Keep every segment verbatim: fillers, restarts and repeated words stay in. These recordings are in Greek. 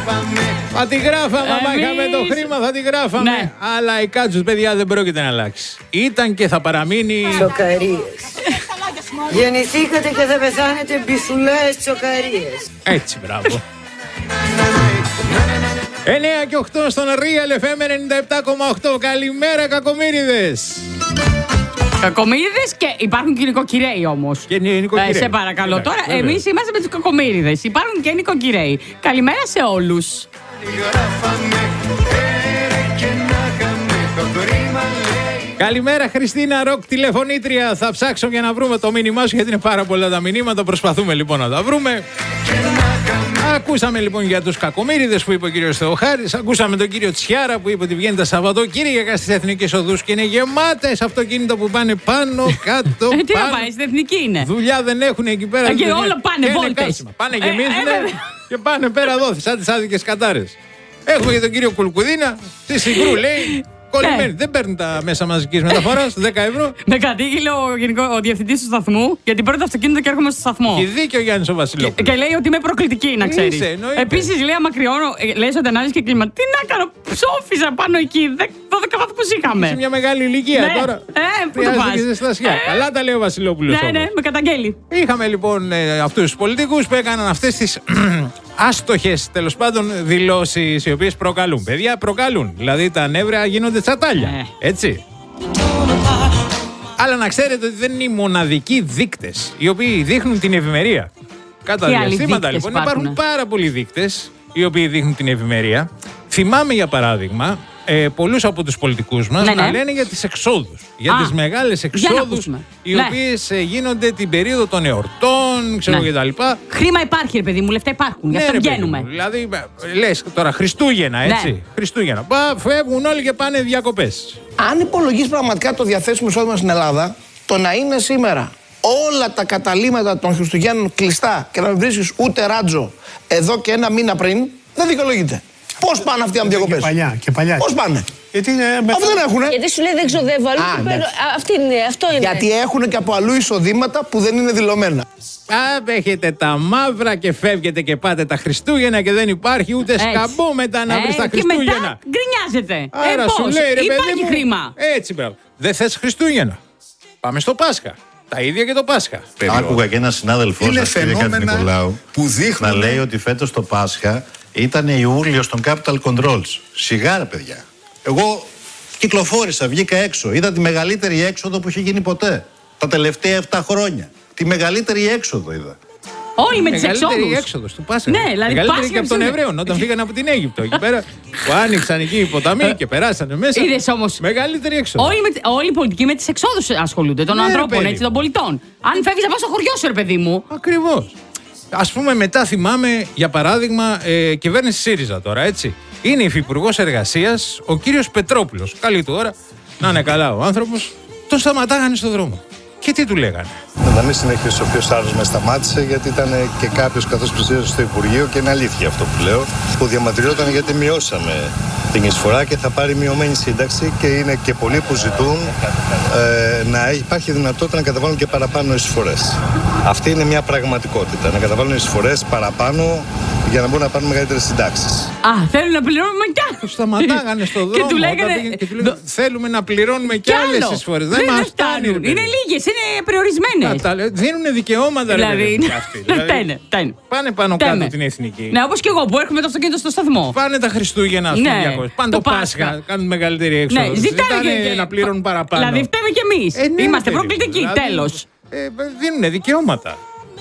Θα τη γράφαμε, άμα είχαμε το χρήμα θα τη γράφαμε. Ναι. Αλλά η Κάτσος, παιδιά, δεν πρόκειται να αλλάξει. Ήταν και θα παραμείνει. Τσοκαρίες. Γεννηθήκατε και θα πεθάνετε μπιθουλές τσοκαρίες. Έτσι, μπράβο. εννέα και οκτώ στον Real εφ εμ ενενήντα επτά κόμμα οκτώ. Καλημέρα, κακομοίριδες. Κακομοίριδες και υπάρχουν και νοικοκυρέοι όμως. Και νοικοκυρέοι. Ε, σε παρακαλώ. Εντάξει, Τώρα, βέβαια. εμείς είμαστε με τους κακομοίριδες. Υπάρχουν και νοικοκυρέοι. Καλημέρα σε όλους. Καλημέρα, Χριστίνα Ροκ, τηλεφωνήτρια. Θα ψάξω για να βρούμε το μήνυμά σου, γιατί είναι πάρα πολλά τα μηνύματα. Προσπαθούμε λοιπόν να τα βρούμε. Ακούσαμε λοιπόν για τους κακομοίριδες που είπε ο κύριος Θεοχάρης. Ακούσαμε τον κύριο Τσιάρα που είπε ότι βγαίνει τα Σαββατοκύριακα στις εθνικές οδούς και είναι γεμάτες αυτοκίνητα που πάνε πάνω, κάτω. Ε, τι πάνω. να πάει, στην εθνική είναι. Δουλειά δεν έχουν εκεί πέρα. Ε, και δεν όλα έχουν. πάνε Και είναι βόλτες. καύσιμα. Πάνε, Ε, γεμίζουν ε, βέβαια. και πάνε πέρα δόθη, σαν τις άδικες κατάρες. Έχουμε και τον κύριο Κουλκουδίνα, τη Συγκρού λέει. Κολλημένη. Δεν παίρνουν τα μέσα μαζικής μεταφοράς, δέκα ευρώ. Με κατήγγειλε ο, γενικό, ο διευθυντής του σταθμού γιατί παίρνω το αυτοκίνητο και έρχομαι στο σταθμό. Έχει δίκιο ο Γιάννης ο Και, Βασιλόπουλος. και λέει ότι είμαι προκλητική, να ξέρεις. Είσαι, εννοείται. Επίσης λέει άμα κρυώνω, ε, λέει ότι ανάλυση και κλίμα. Τι να κάνω, ψόφιζα πάνω εκεί. δώδεκα βαθμούς είχαμε. Σε μια μεγάλη ηλικία Ναι. τώρα. Ε, πού το Χρειάζεται πας. και ζεστασιά. Ε. Καλά τα λέει ο Βασιλόπουλος. Ναι, όμως. ναι, με καταγγέλει. Είχαμε λοιπόν ε, αυτούς τους πολιτικούς που έκαναν αυτές τις άστοχες τέλος πάντων δηλώσεις οι οποίες προκαλούν. Παιδιά, προκαλούν. Δηλαδή τα νεύρα γίνονται τσατάλια. Ε. Έτσι. Αλλά να ξέρετε ότι δεν είναι οι μοναδικοί δείκτες οι οποίοι δείχνουν την ευημερία. Κατά Τι άλλοι διαστήματα δείκτες λοιπόν υπάρχουν υπάρχουνε? πάρα πολλοί δείκτες οι οποίοι δείχνουν την ευημερία. Θυμάμαι για παράδειγμα ε, πολλούς από τους πολιτικούς μας Ναι, να ναι. λένε για τις εξόδους. Για Α, τις μεγάλες να εξόδους ακούσουμε. οι Ναι. οποίες ε, γίνονται την περίοδο των εορτών, ξέρω Ναι. και τα λοιπά. Χρήμα υπάρχει, ρε παιδί μου, λεφτά υπάρχουν. Γι' αυτό ρε παιδί βγαίνουμε. μου, δηλαδή, λες τώρα Χριστούγεννα, έτσι. Ναι. Χριστούγεννα. Πα, φεύγουν όλοι και πάνε διακοπές. Αν υπολογίσει πραγματικά το διαθέσιμο εισόδημα στην Ελλάδα, το να είναι σήμερα όλα τα καταλύματα των Χριστουγέννων κλειστά και να μην βρίσκει ούτε ράτζο εδώ και ένα μήνα πριν, δεν δικαιολογείται. Πώς πάνε αυτοί οι διακοπές? Και παλιά, και παλιά. Πώς πάνε? Γιατί είναι μετά... Αυτό δεν έχουνε. Γιατί σου λέει δεν ξοδεύω αλλού. Α, και παίρνω- εντάξει. Α, αυτή είναι, αυτό είναι. Γιατί έχουν και από αλλού εισοδήματα που δεν είναι δηλωμένα. Α, έχετε τα μαύρα και φεύγετε και πάτε τα Χριστούγεννα και δεν υπάρχει ούτε Έτσι. σκαμπό μετά να Ε, βρεις τα και Χριστούγεννα. μετά γκρινιάζεται. Άρα ε, σου πώς, λέει ρε παιδί υπάρχει μου, χρήμα. έτσι μπράβο. Δεν θες Χριστούγεννα. Πάμε στο Πάσχα. Τα ίδια και το Πάσχα. Άκουγα και ένα συνάδελφό Είναι σας, κύριε φαινόμενα Νικολάου, που δείχνουν- να λέει ότι φέτος το Πάσχα ήταν Ιούλιος των Capital Controls. Σιγά ρε παιδιά. Εγώ κυκλοφόρησα, βγήκα έξω. Είδα τη μεγαλύτερη έξοδο που είχε γίνει ποτέ. Τα τελευταία επτά χρόνια. Τη μεγαλύτερη έξοδο είδα. Όλοι με τις Μεγαλύτερη εξόδους. έξοδος του Πάσχα. Ναι, δηλαδή Μεγαλύτερη Πάσχα και από των Χριστούγεννα. Εβραίων όταν φύγανε από την Αίγυπτο. Εκεί πέρα που άνοιξαν εκεί οι ποταμοί και περάσανε μέσα. Είδες όμως. Μεγαλύτερη έξοδο. Όλοι, με, όλοι οι πολιτικοί με τις εξόδους ασχολούνται, των Ναι, ρε ανθρώπων, παιδί. έτσι, των πολιτών. Αν φεύγεις να πας στο χωριό σου, ρε παιδί μου. Ακριβώς. Ας πούμε, μετά θυμάμαι, για παράδειγμα, ε, κυβέρνηση ΣΥΡΙΖΑ τώρα, έτσι. Είναι υφυπουργός εργασίας ο κύριος Πετρόπουλος. Καλή του ώρα, να είναι καλά ο άνθρωπος. Τον σταματάγανε στον δρόμο. Και τι του λέγανε? Να μην συνεχίσω ποιος άλλος με σταμάτησε, γιατί ήταν και κάποιος καθώς πλησίαζε στο Υπουργείο και είναι αλήθεια αυτό που λέω, που διαμαρτυρόταν γιατί μειώσαμε την εισφορά και θα πάρει μειωμένη σύνταξη και είναι και πολλοί που ζητούν ε, να υπάρχει δυνατότητα να καταβάλουν και παραπάνω εισφορές. Αυτή είναι μια πραγματικότητα, να καταβάλουν εισφορές παραπάνω για να μπορούν να πάρουν μεγαλύτερες συντάξεις. Α, θέλουν να πληρώνουμε κι άλλο. Του σταματάγανε στον δρόμο. Και του όταν λέγανε. πήγαινε και του λέγανε, θέλουμε να πληρώνουμε και Κι άλλες άλλο. εισφορές. Δεν Δεν μας μας φτάνει. ρε φτάνουν. παιδί. Είναι λίγες, είναι περιορισμένες. Δίνουν δικαιώματα, ρε Δηλαδή, παιδί μου, κι αυτοί. Δηλαδή, τένε, τένε. Πάνε πάνω Τένε. κάτω την εθνική. Ναι, όπως και εγώ που έρχομαι με το αυτοκίνητο στο σταθμό. Πάνε τα Χριστούγεννα στο Ναι, διακόσια. Πάνε το το Πάσχα. Πάσχα. Κάνουν μεγαλύτερη έξοδο. Ναι, ζητάνε και- να πληρώνουν παραπάνω. Δηλαδή, φταίμε κι εμείς. Ε, ναι, Είμαστε παιδί μου, προκλητικοί, δηλαδή, τέλος. Ε, δίνουν δικαιώματα.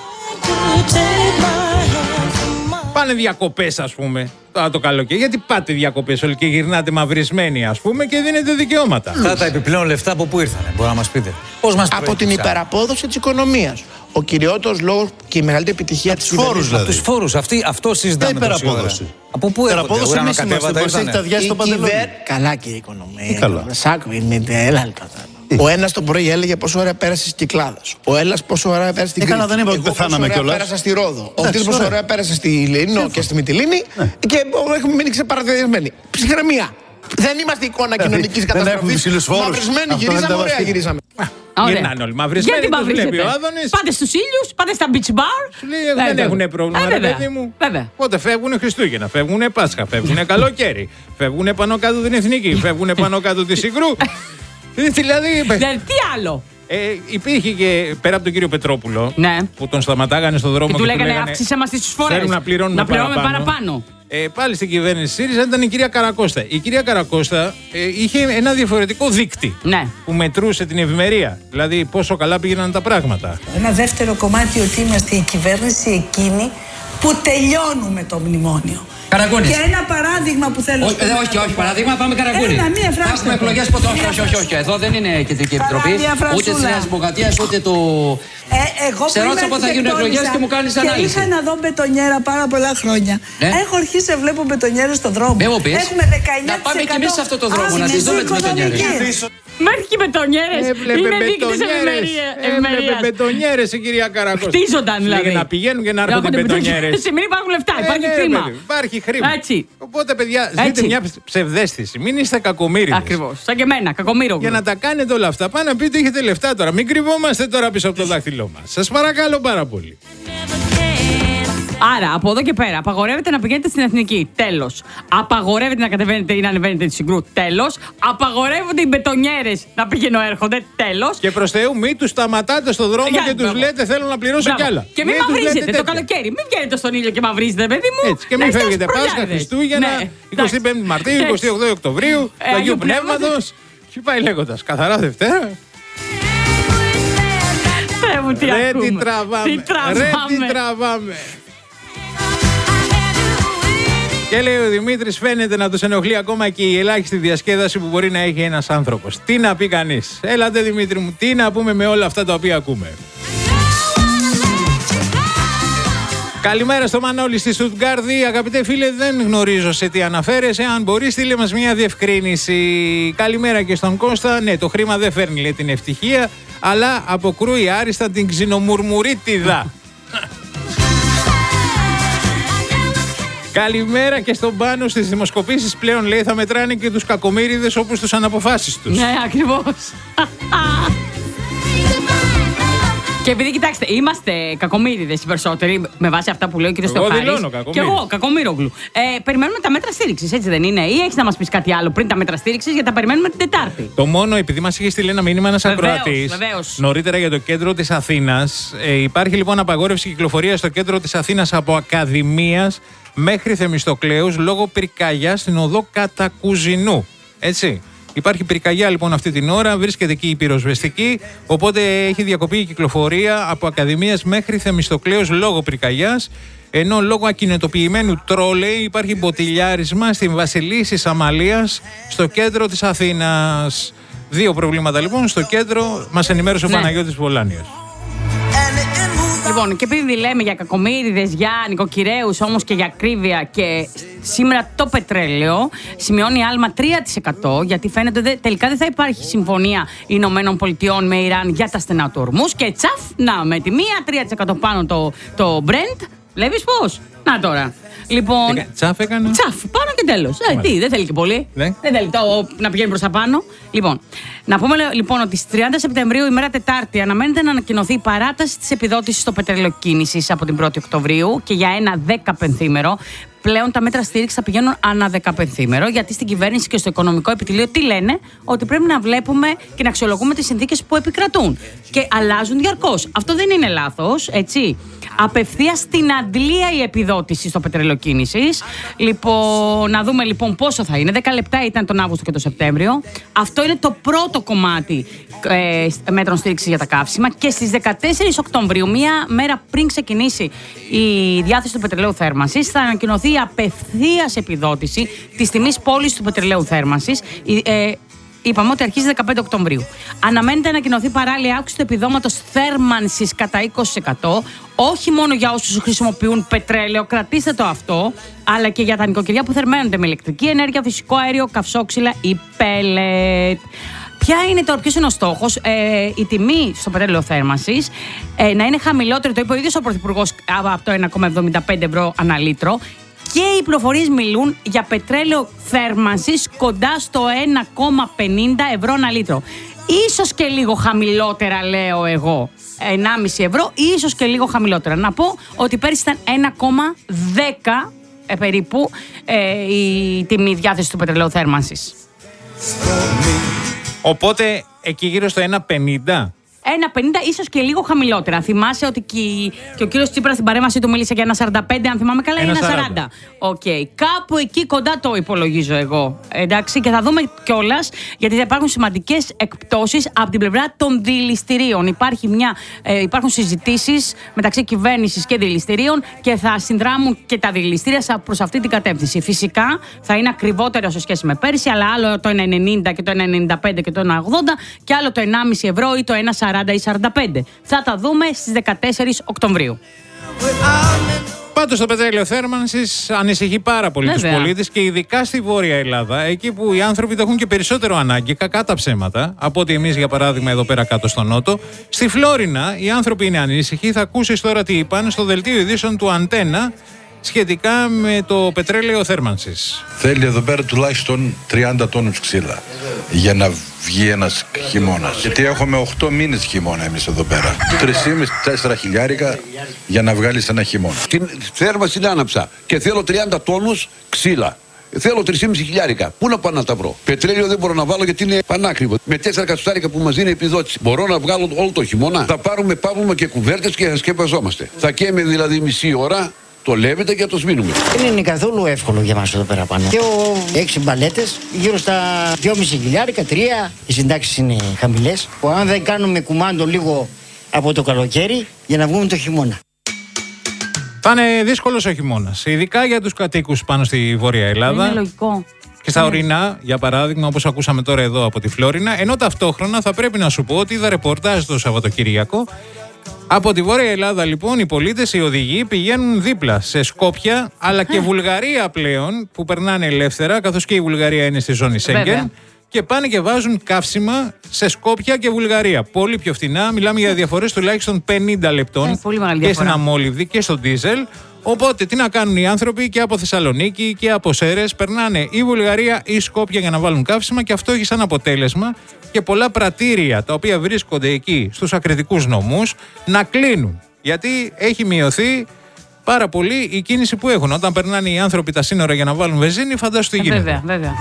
Πάνε διακοπές, ας πούμε, τώρα το καλοκαίρι. Γιατί πάτε διακοπές όλοι και γυρνάτε μαυρισμένοι, ας πούμε, και δίνετε δικαιώματα. Αυτά τα επιπλέον λεφτά από πού ήρθανε, μπορεί να μας πείτε? Πώς μας Από την προέκυψαν? υπεραπόδοση της οικονομίας. Ο κυριότερος λόγος και η μεγαλύτερη επιτυχία της φόρους, κυβέρνησης. δηλαδή. Τους φόρους, αυτή, αυτό συζητάμε. Δεν τόση ώρα. υπεραπόδοση. Από πού έρχονται, Υπεραπόδοση εμείς είμαστε, ουρανοκατέβατα πως έχει ήρθανε? τα διάσει στο Η παντελόνι. κυβέρ... Καλά, κύριε Οικονομία. καλά. Σάκου, είναι έλα τώρα. Ο ένας το πρωί έλεγε πόσο ωραία πέρασε στις Κυκλάδες. Ο Έλλας πόσο ωραία πέρασε στην Ε, Κρήτη. καλά, δεν είπα ότι Εγώ πόσο πεθάναμε ωραία κιόλας. πέρασα στη Ρόδο. Ο Εντάξει, Τίτλος πόσο ωραία. ωραία πέρασε στη Λεϊνό και στη Μυτιλίνη. Και έχουμε μείνει ξεπαραδιασμένοι. Ψυχραιμία. Δεν είμαστε εικόνα κοινωνικής δεν έχουμε καταστροφής. ψηλούς φόρους. Μαυρισμένοι Αυτό δεν γυρίσαμε, τα ωραία βαστεί. γυρίσαμε. Γυρνάνε όλοι. Μαυρισμένοι τους βλέπει ο Άδωνης. Πάτε στους ήλιους, πάτε στα beach bar. Σου λέει δεν έχουν πρόβλημα, ρε παιδί μου. Πότε φεύγουν Χριστούγεννα, φεύγουν Πάσχα, φεύγουν καλοκαίρι, φεύγουν πάνω κάτω την Εθνική, φεύγουν πάνω κάτω τη Συγκρού. Δηλαδή. Τι άλλο. Ε, υπήρχε και πέρα από τον κύριο Πετρόπουλο, ναι, που τον σταματάγανε στον δρόμο και, και του λέγανε, λέγανε αύξησε μας τις φορές. Θέλουν να πληρώνουμε, να πληρώνουμε παραπάνω. παραπάνω. Ε, πάλι στην κυβέρνηση ΣΥΡΙΖΑ ήταν η κυρία Καρακώστα. Η κυρία Καρακώστα ε, είχε ένα διαφορετικό δείκτη, ναι, που μετρούσε την ευημερία. Δηλαδή πόσο καλά πήγαιναν τα πράγματα. Ένα δεύτερο κομμάτι ότι είμαστε η κυβέρνηση εκείνη που τελειώνουμε το μνημόνιο. Καραγκούνης. Και ένα παράδειγμα που θέλω όχι, να όχι, όχι, παράδειγμα, πάμε Καραγκούνη. Ένα, μία φράση. Θα έχουμε εκλογές ποτέ. Όχι, όχι, όχι, όχι. Εδώ δεν είναι κεντρική επιτροπή. Ούτε τη Νέα Δημοκρατία, ούτε του. Ε, εγώ σε ρώτησα πότε θα γίνουν εκλογές και μου κάνεις ανάλυση. Και είχα να δω μπετονιέρα πάρα πολλά χρόνια. Ναι. Έχω αρχίσει να βλέπω μπετονιέρες στον δρόμο. Δεν μου πεις. Έχουμε δεκαεννιά τοις εκατό. Να πάμε κι εμείς σε αυτό το δρόμο, να τις δούμε τις μπετονιέρες. Μέχρι και οι μπετονιέρες. Είναι δείκτης ευημερίας. Έβλεπε μπετονιέρες η κυρία Καρακώστα. Χτίζονταν δηλαδή. Να πηγαίνουν και να έρχονται μπετονιέρες. Σήμερα υπάρχουν λεφτά, υπάρχει χρήμα. Υπάρχει χρήμα. Έτσι. Οπότε, παιδιά, ζείτε μια ψευδαίσθηση. Μην είστε κακομοίριδες. Ακριβώς. Σαν και εμένα, κακομοίρογλου. Για να τα κάνετε όλα αυτά, πάνω να πείτε ότι έχετε λεφτά τώρα. Μην κρυβόμαστε τώρα πίσω από το δάχτυλό μας. Σας παρακαλώ πάρα πολύ. Άρα, από εδώ και πέρα, απαγορεύεται να πηγαίνετε στην Εθνική. Τέλος. Απαγορεύεται να κατεβαίνετε ή να ανεβαίνετε τη Συγκρού. Τέλος. Απαγορεύονται οι μπετονιέρες να πηγαίνουν έρχονται. Τέλος. Και προς Θεού, μην τους σταματάτε στον δρόμο Για, και τους μπράβο. λέτε θέλω να πληρώσω Μπράβο. κι άλλα. Και μην, μην μαυρίζετε το καλοκαίρι. Μην βγαίνετε στον ήλιο και μαυρίζετε, παιδί μου. Έτσι. Και μην φεύγετε Πάσχα, Χριστούγεννα, ναι. εικοστή πέμπτη Μαρτίου, εικοστή όγδοη Οκτωβρίου, ε, του Αγίου Πνεύματος. Και πάει λέγοντας. Καθαρά Δευτέρα. Θεέ μου, τι Ρε ακούμε. τι τραβάμε. Τι τραβάμε. Ρε τι τραβάμε. Και λέει ο Δημήτρης, φαίνεται να τους ενοχλεί ακόμα και η ελάχιστη διασκέδαση που μπορεί να έχει ένας άνθρωπος. Τι να πει κανείς. Έλατε Δημήτρη μου, τι να πούμε με όλα αυτά τα οποία ακούμε. Καλημέρα στο Μανώλη στη Στουτγκάρδη. Αγαπητέ φίλε, δεν γνωρίζω σε τι αναφέρεσαι. Αν μπορεί, στείλε μας μια διευκρίνηση. Καλημέρα και στον Κώστα. Ναι, το χρήμα δεν φέρνει, λέει, την ευτυχία, αλλά αποκρούει άριστα την ξινομουρμουρίτιδα. Καλημέρα και στον Πάνο. Στις δημοσκοπήσεις πλέον, λέει, θα μετράνε και τους κακομοίριδες όπως τους αναποφάσεις τους. Ναι, ακριβώς. Και επειδή, κοιτάξτε, είμαστε κακομοίριδες οι περισσότεροι, με βάση αυτά που λέει ο κ. Στοχάρης. Και εγώ, κακομοίρογλου. Ε, περιμένουμε τα μέτρα στήριξης, έτσι δεν είναι? Ή έχεις να μας πεις κάτι άλλο πριν τα μέτρα στήριξης, γιατί τα περιμένουμε την Τετάρτη? Το μόνο, επειδή μας είχε στείλει ένα μήνυμα ένας ακροατής νωρίτερα για το κέντρο της Αθήνας, ε, υπάρχει λοιπόν απαγόρευση κυκλοφορίας στο κέντρο της Αθήνας από Ακαδημίας μέχρι Θεμιστοκλέους λόγω πυρκαγιάς στην οδό Κατακουζινού. Έτσι. Υπάρχει πυρκαγιά λοιπόν αυτή την ώρα, βρίσκεται εκεί η πυροσβεστική, οπότε έχει διακοπεί η κυκλοφορία από Ακαδημίας μέχρι Θεμιστοκλέους λόγω πυρκαγιάς, ενώ λόγω ακινητοποιημένου τρόλεϊ υπάρχει μποτιλιάρισμα στην Βασιλίσσης Αμαλίας στο κέντρο της Αθήνας. Δύο προβλήματα λοιπόν στο κέντρο, μας ενημέρωσε ο ναι. Παναγιώτης Βολάνιος. Λοιπόν, και επειδή λέμε για κακομοίριδες, για νοικοκυρέους όμως και για ακρίβεια, και σήμερα το πετρέλαιο σημειώνει άλμα τρία τοις εκατό, γιατί φαίνεται ότι τελικά δεν θα υπάρχει συμφωνία Ηνωμένων Πολιτειών με Ιράν για τα στενά του Ορμούς, και τσαφ, να, με τη μία τρία τοις εκατό πάνω το, το Brent. Βλέπεις πώς? Να τώρα. Λοιπόν, Έκα, τσαφ έκανε. Τσαφ, πάνω και τέλος. Ε, τι, δεν θέλει και πολύ. Ναι. Δεν θέλει το, να πηγαίνει προς τα πάνω. Λοιπόν, να πούμε λοιπόν ότι στις τριάντα Σεπτεμβρίου, ημέρα Τετάρτη, αναμένεται να ανακοινωθεί η παράταση της επιδότησης στο πετρέλαιο κίνησης από την πρώτη Οκτωβρίου και για ένα δεκαπενθήμερο. Πλέον τα μέτρα στήριξη θα πηγαίνουν ανά δεκαπενθήμερο, γιατί στην κυβέρνηση και στο οικονομικό επιτελείο τι λένε? Ότι πρέπει να βλέπουμε και να αξιολογούμε τις συνθήκες που επικρατούν. Και αλλάζουν διαρκώς. Αυτό δεν είναι λάθος, έτσι. Απευθείας στην αντλία η επιδότηση στο πετρέλαιο κίνησης. Λοιπόν, να δούμε λοιπόν πόσο θα είναι. δέκα λεπτά ήταν τον Αύγουστο και τον Σεπτέμβριο. Αυτό είναι το πρώτο κομμάτι ε, μέτρων στήριξης για τα καύσιμα. Και στις δεκατέσσερις Οκτωβρίου, μία μέρα πριν ξεκινήσει η διάθεση του πετρελαίου θέρμανσης, θα ανακοινωθεί η απευθείας επιδότηση της τιμής πώλησης του πετρελαίου θέρμανσης. Ε, Είπαμε ότι αρχίζει δεκαπέντε Οκτωβρίου. Αναμένεται να ανακοινωθεί παράλληλη αύξηση του επιδόματος θέρμανσης κατά είκοσι τοις εκατό, όχι μόνο για όσους χρησιμοποιούν πετρέλαιο, κρατήστε το αυτό, αλλά και για τα νοικοκυριά που θερμαίνονται με ηλεκτρική ενέργεια, φυσικό αέριο, καυσόξυλα ή πέλετ. Ποια είναι τώρα, ποιος είναι ο στόχος? Ε, η τιμή στο πετρέλαιο θέρμανσης ε, να είναι χαμηλότερη, το είπε ο ίδιος ο Πρωθυπουργός, από το ένα κόμμα εβδομήντα πέντε ευρώ ανά λίτρο. Και οι πληροφορίες μιλούν για πετρέλαιο θέρμανσης κοντά στο ένα κόμμα πενήντα ευρώ ανά λίτρο. ίσως και λίγο χαμηλότερα, λέω εγώ. ενάμιση ευρώ, ίσως και λίγο χαμηλότερα. Να πω ότι πέρυσι ήταν ένα κόμμα δέκα ε, περίπου ε, η τιμή διάθεση του πετρελαίου θέρμανσης. Οπότε εκεί γύρω στο ένα πενήντα. ένα πενήντα, ίσως και λίγο χαμηλότερα. Θυμάσαι ότι και, και ο κύριος Τσίπρας στην παρέμβασή του μίλησε για ένα σαράντα πέντε, αν θυμάμαι καλά, ή ένα σαράντα. Οκ. Okay. Κάπου εκεί κοντά το υπολογίζω εγώ. Εντάξει, και θα δούμε κιόλας, γιατί θα υπάρχουν σημαντικές εκπτώσεις από την πλευρά των δηληστηρίων. Υπάρχει μια, ε, υπάρχουν συζητήσεις μεταξύ κυβέρνησης και δηληστηρίων και θα συνδράμουν και τα δηληστήρια προς αυτή την κατεύθυνση. Φυσικά θα είναι ακριβότερο σε σχέση με πέρυσι, αλλά άλλο το ένα ενενήντα και το ένα ενενήντα πέντε και το ένα ογδόντα και άλλο το ενάμιση ευρώ ή το ένα σαράντα ή σαράντα πέντε. Θα τα δούμε στις δεκατέσσερις Οκτωβρίου. Πάντως το πετρέλαιο θέρμανσης ανησυχεί πάρα πολύ τους πολίτες και ειδικά στη Βόρεια Ελλάδα, εκεί που οι άνθρωποι το έχουν και περισσότερο ανάγκη, κακά τα ψέματα, από ότι εμείς για παράδειγμα εδώ πέρα κάτω στο Νότο. Στη Φλόρινα οι άνθρωποι είναι ανήσυχοι. Θα ακούσεις τώρα τι είπαν στο δελτίο ειδήσεων του Αντένα σχετικά με το πετρέλαιο θέρμανσης. Θέλει εδώ πέρα τουλάχιστον τριάντα τόνους ξύλα για να βγει ένας χειμώνας. Γιατί έχουμε οκτώ μήνες χειμώνα εμείς εδώ πέρα. τρία και μισό με τέσσερα χιλιάρικα για να βγάλεις ένα χειμώνα. Την θέρμανση την άναψα και θέλω τριάντα τόνους ξύλα. Θέλω τρία και μισό χιλιάρικα. Πού να πάω να τα βρω? Πετρέλαιο δεν μπορώ να βάλω γιατί είναι πανάκριβο. Με τέσσερα εκατοστάρικα που μας δίνει επιδότηση. Μπορώ να βγάλω όλο το χειμώνα? Θα πάρουμε παύλωμα και κουβέρτες και θα σκεπαζόμαστε. Θα καίμε δηλαδή μισή ώρα. Το λέμε και το σβήνουμε. Δεν είναι καθόλου εύκολο για μας εδώ πέρα πάνω. Και ο έξι μπαλέτες γύρω στα δυόμισι χιλιάρικα, τρία. Οι συντάξεις είναι χαμηλές. Που αν δεν κάνουμε κουμάντο λίγο από το καλοκαίρι για να βγούμε το χειμώνα. Θα είναι δύσκολος ο χειμώνας, ειδικά για τους κατοίκους πάνω στη Βόρεια Ελλάδα. Είναι λογικό. Και στα ορεινά, για παράδειγμα, όπως ακούσαμε τώρα εδώ από τη Φλόρινα, ενώ ταυτόχρονα θα πρέπει να σου πω ότι είδα ρεπορτάζ το Σαββατοκύριακο. Από τη Βόρεια Ελλάδα, λοιπόν, οι πολίτες, οι οδηγοί πηγαίνουν δίπλα σε Σκόπια, αλλά και Βουλγαρία πλέον, που περνάνε ελεύθερα, καθώς και η Βουλγαρία είναι στη ζώνη Σέγγεν, και πάνε και βάζουν καύσιμα σε Σκόπια και Βουλγαρία. Πολύ πιο φθηνά, μιλάμε για διαφορές τουλάχιστον πενήντα λεπτών ε, και στην αμόλυβδη και στο ντίζελ. Οπότε τι να κάνουν οι άνθρωποι και από Θεσσαλονίκη και από Σέρρες, περνάνε ή Βουλγαρία ή Σκόπια για να βάλουν καύσιμα, και αυτό έχει σαν αποτέλεσμα και πολλά πρατήρια τα οποία βρίσκονται εκεί στους ακριτικούς νομούς να κλείνουν. Γιατί έχει μειωθεί πάρα πολύ η κίνηση που έχουν. Όταν περνάνε οι άνθρωποι τα σύνορα για να βάλουν βενζίνη, φαντάσου τι γίνεται. Βέβαια, βέβαια.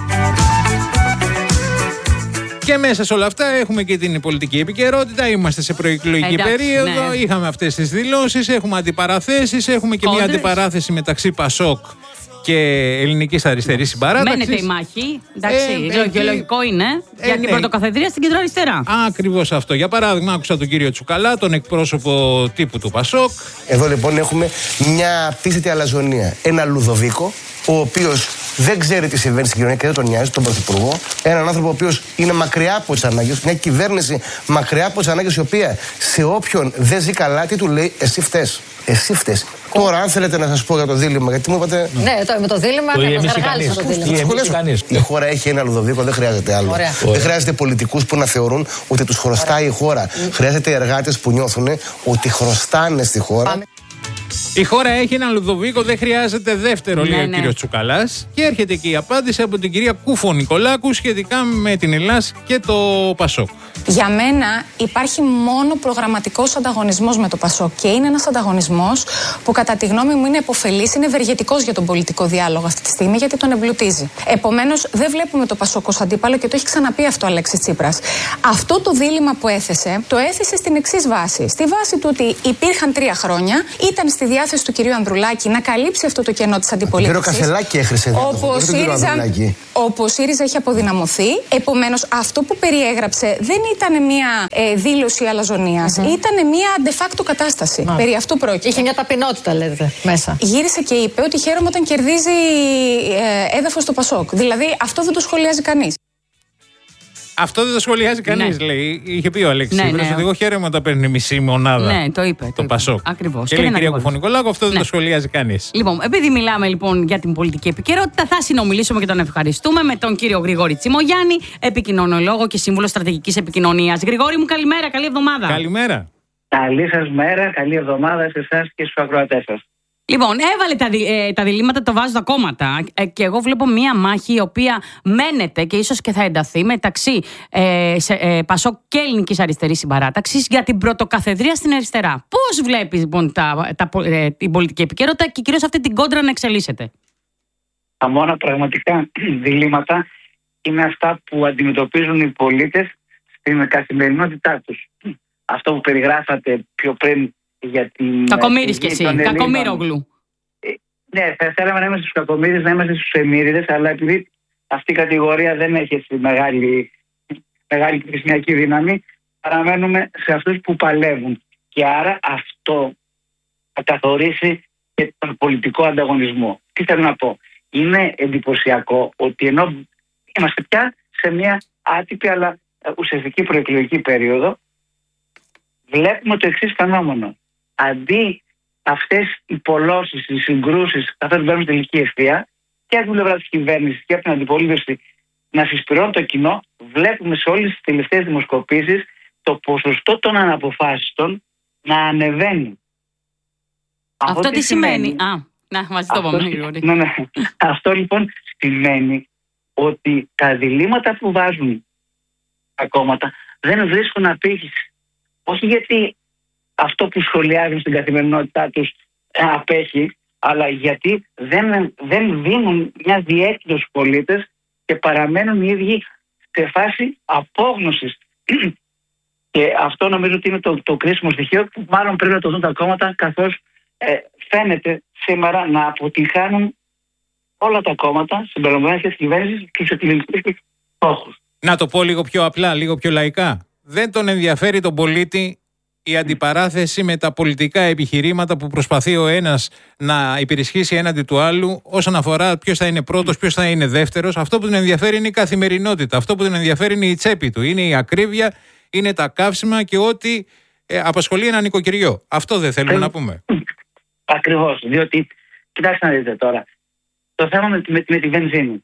Και μέσα σε όλα αυτά έχουμε και την πολιτική επικαιρότητα. Είμαστε σε προεκλογική Εντάξει, περίοδο. ναι. Είχαμε αυτές τις δηλώσεις. Έχουμε αντιπαραθέσεις. Έχουμε και Κόντρες. μια αντιπαράθεση μεταξύ Πασόκ και Ελληνικής Αριστερής Συμπαράταξης. Μένεται η μάχη. Εντάξει, Ε, ε, λογικό είναι. ε, για την ναι. πρωτοκαθεδρία στην κεντροαριστερά. Ακριβώς αυτό. Για παράδειγμα, άκουσα τον κύριο Τσουκαλά, τον εκπρόσωπο τύπου του Πασόκ. Εδώ λοιπόν έχουμε μια απίστευτη αλαζονία. Ένα Λουδοβίκο, ο οποίος δεν ξέρει τι συμβαίνει στην κοινωνία και δεν τον νοιάζει, τον Πρωθυπουργό. Έναν άνθρωπο ο οποίος είναι μακριά από τις ανάγκες, μια κυβέρνηση μακριά από τις ανάγκες, η οποία σε όποιον δεν ζει καλά, τι του λέει? Εσύ φταίς. Εσύ φταίς. Τώρα, αν θέλετε να σας πω για το δίλημμα, γιατί μου είπατε. Ναι, το, με το δίλημμα θα μας γαργάλισε το δίλημμα. Η χώρα έχει ένα Λουδοβίκο, δεν χρειάζεται άλλο. Ωραία. Δεν χρειάζεται πολιτικούς που να θεωρούν ότι τους χρωστάει η χώρα. Χρειάζεται εργάτες που νιώθουν ότι χρωστάνε στη χώρα. Πάμε. Η χώρα έχει έναν Λουδοβίκο, δεν χρειάζεται δεύτερο, Ναι, λέει ο ναι. κύριος Τσουκαλάς. Και έρχεται και η απάντηση από την κυρία Κούφο Νικολάκου σχετικά με την Ελλάς και το Πασόκ. Για μένα υπάρχει μόνο προγραμματικός ανταγωνισμός με το Πασόκ και είναι ένας ανταγωνισμός που κατά τη γνώμη μου είναι επωφελής, είναι ευεργετικός για τον πολιτικό διάλογο αυτή τη στιγμή γιατί τον εμπλουτίζει. Επομένως δεν βλέπουμε το Πασόκ ως αντίπαλο και το έχει ξαναπεί αυτό ο Αλέξης Τσίπρας. Αυτό το δίλημμα που έθεσε, το έθεσε στην εξής βάση. Στη βάση του ότι υπήρχαν τρία χρόνια, ήταν στη διάθεση του κυρίου Ανδρουλάκη να καλύψει αυτό το κενό της αντιπολίτευσης. Κύριο Κασελάκη έχρισε Όπου ο ΣΥΡΙΖΑ, όπου ο ΣΥΡΙΖΑ έχει αποδυναμωθεί. Επομένως, αυτό που περιέγραψε δεν ήταν μια ε, δήλωση αλαζονίας. Mm-hmm. Ήταν μια de facto κατάσταση. Mm. Περί αυτού πρόκειται. Είχε μια ταπεινότητα, λέτε, μέσα. Γύρισε και είπε ότι χαίρομαι όταν κερδίζει ε, έδαφος το Πασόκ. Δηλαδή, αυτό δεν το σχολιάζει κανείς. Αυτό δεν το σχολιάζει κανείς, Ναι. λέει. Είχε πει ο Αλέξης Ναι, Τσίπρας ναι. ότι εγώ χαίρομαι όταν παίρνει μισή μονάδα. Ναι, το είπε. Το, Το είπε. Πασόκ. Ακριβώς. Και λέει η δεν κυρία είναι Κουφονικολάκου, αυτό δεν Ναι. το σχολιάζει κανείς. Λοιπόν, επειδή μιλάμε λοιπόν για την πολιτική επικαιρότητα, θα συνομιλήσουμε και τον ευχαριστούμε με τον κύριο Γρηγόρη Τσιμογιάννη, επικοινωνιολόγο και σύμβουλο στρατηγικής επικοινωνίας. Γρηγόρη μου, καλημέρα, καλή εβδομάδα. Καλημέρα. Καλή σας μέρα, καλή εβδομάδα σε εσάς και στους ακροατές σας. Λοιπόν, έβαλε τα, δι, ε, τα διλήμματα, το βάζω τα κόμματα. Ε, και εγώ βλέπω μία μάχη η οποία μένεται και ίσως και θα ενταθεί μεταξύ ε, σε, ε, Πασόκ και Ελληνικής Αριστερής Συμπαράταξης για την πρωτοκαθεδρία στην αριστερά. Πώς βλέπεις λοιπόν τα, τα, ε, την πολιτική επικαιρότητα και κυρίως αυτή την κόντρα να εξελίσσεται? Τα μόνα πραγματικά διλήμματα είναι αυτά που αντιμετωπίζουν οι πολίτες στην καθημερινότητά τους. Αυτό που περιγράφατε πιο πριν για την. Κακομοίρης κι εσύ, Κακομοίρογλου. Ε, ναι, θα θέλαμε να είμαστε στους κακομοίρες, να είμαστε στους εμμύριδες, αλλά επειδή αυτή η κατηγορία δεν έχει έτσι μεγάλη, μεγάλη κρισιακή δύναμη, παραμένουμε σε αυτούς που παλεύουν. Και άρα αυτό θα καθορίσει και τον πολιτικό ανταγωνισμό. Τι θέλω να πω? Είναι εντυπωσιακό ότι ενώ είμαστε πια σε μια άτυπη αλλά ουσιαστική προεκλογική περίοδο, βλέπουμε το εξής φαινόμενο. Αντί αυτές οι πολλώσεις, οι συγκρούσεις, καθώς μπαίνουν στην τελική ευθεία και από την πλευρά της κυβέρνησης και από την αντιπολίτευση να συσπηρώνουν το κοινό, βλέπουμε σε όλες τις τελευταίες δημοσκοπήσεις το ποσοστό των αναποφάσιστων να ανεβαίνει. Αυτό, Αυτό τι σημαίνει? σημαίνει? Α, να, μαζί το πούμε. Ναι, ναι. Αυτό λοιπόν σημαίνει ότι τα διλήμματα που βάζουν τα κόμματα δεν βρίσκουν απήχηση. Όχι γιατί αυτό που σχολιάζουν στην καθημερινότητά τους απέχει, αλλά γιατί δεν, δεν δίνουν μια διέξοδο στους πολίτες και παραμένουν οι ίδιοι σε φάση απόγνωσης. Και αυτό νομίζω ότι είναι το, το κρίσιμο στοιχείο που μάλλον πρέπει να το δουν τα κόμματα, καθώς ε, φαίνεται σήμερα να αποτυγχάνουν όλα τα κόμματα συμπεριλαμβανομένης της κυβέρνησης και τους εκλογικούς στόχους. Να το πω λίγο πιο απλά, λίγο πιο λαϊκά. Δεν τον ενδιαφέρει τον πολίτη η αντιπαράθεση με τα πολιτικά επιχειρήματα που προσπαθεί ο ένας να υπερισχύσει έναντι του άλλου όσον αφορά ποιος θα είναι πρώτος, ποιος θα είναι δεύτερος. Αυτό που τον ενδιαφέρει είναι η καθημερινότητα. Αυτό που τον ενδιαφέρει είναι η τσέπη του. Είναι η ακρίβεια, είναι τα καύσιμα και ό,τι ε, απασχολεί ένα νοικοκυριό. Αυτό δεν θέλουμε ε, να πούμε. Ακριβώς. Διότι, κοιτάξτε να δείτε τώρα, το θέμα με, με, με τη βενζίνη.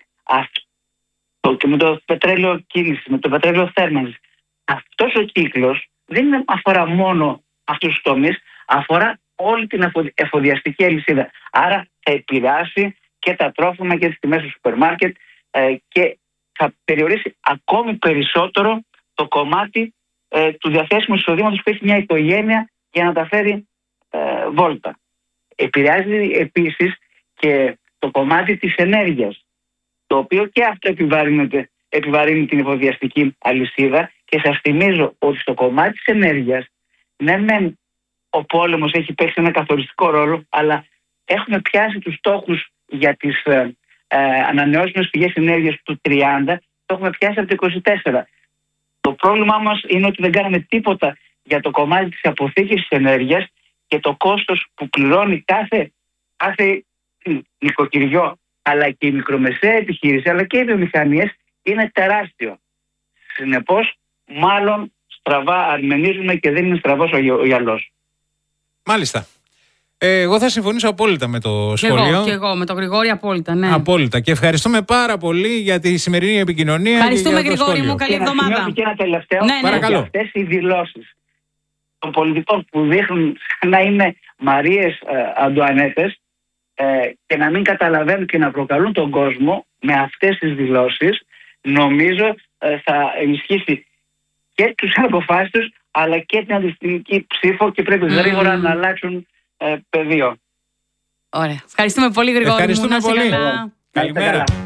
Αυτό και με το πετρέλαιο κίνηση, με το πετρέλαιο θέρμανσης. Αυτός ο κύκλος δεν αφορά μόνο αυτούς τους τομείς, αφορά όλη την εφοδιαστική αλυσίδα. Άρα θα επηρεάσει και τα τρόφιμα και τις τιμές του σούπερ μάρκετ ε, και θα περιορίσει ακόμη περισσότερο το κομμάτι ε, του διαθέσιμου εισοδήματος που έχει μια οικογένεια για να τα φέρει ε, βόλτα. Επηρεάζει επίσης και το κομμάτι της ενέργειας, το οποίο και αυτό επιβαρύνεται, επιβαρύνει την εφοδιαστική αλυσίδα. Και σας θυμίζω ότι στο κομμάτι της ενέργειας, ναι μεν ο πόλεμος έχει παίξει ένα καθοριστικό ρόλο, αλλά έχουμε πιάσει τους στόχους για τις ε, ε, ανανεώσιμες πηγές ενέργειας του τριάντα, το έχουμε πιάσει από το είκοσι τέσσερα. Το πρόβλημά μας είναι ότι δεν κάναμε τίποτα για το κομμάτι της αποθήκευσης ενέργειας και το κόστος που πληρώνει κάθε, κάθε νοικοκυριό, αλλά και η μικρομεσαία επιχείρηση, αλλά και οι βιομηχανίες είναι τεράστιο. Συνεπώς, μάλλον στραβά αρμενίζουμε και δεν είναι στραβός ο γυαλός. Μάλιστα. Ε, εγώ θα συμφωνήσω απόλυτα με το και σχόλιο. Εγώ, και εγώ, με τον Γρηγόρη απόλυτα, ναι. Απόλυτα. Και ευχαριστούμε πάρα πολύ για τη σημερινή επικοινωνία. Ευχαριστούμε, Γρηγόρη μου. Καλή εβδομάδα. Και ένα τελευταίο. Ναι, ναι. Παρακαλώ. Αυτές οι δηλώσεις των πολιτικών που δείχνουν να είναι Μαρίες ε, Αντουανέτες ε, και να μην καταλαβαίνουν και να προκαλούν τον κόσμο με αυτές τις δηλώσεις, νομίζω ε, θα ενισχύσει και τους αποφάσεις, αλλά και την αντιστοιχική ψήφο και πρέπει mm. γρήγορα να αλλάξουν ε, πεδίο. Ωραία. Ευχαριστούμε πολύ, Γρηγόρη. Ευχαριστούμε μου, πολύ. Καλημέρα.